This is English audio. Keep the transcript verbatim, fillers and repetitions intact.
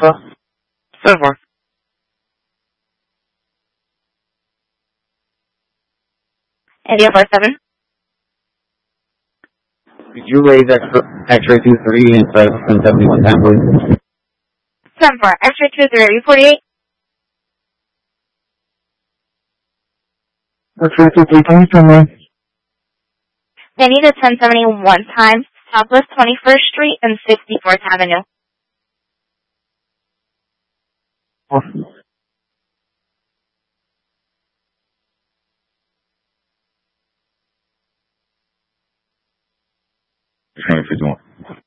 Alpha. seven four. India four seven. Could you raise X-ray two three and try ten seventy-one ten, please? seven four. X-ray two three, forty-eight. X-ray two three, can you turn on? They need a ten seventy-one times, Southwest twenty-first Street and sixty-fourth Avenue. Oh. Twenty fifty-one.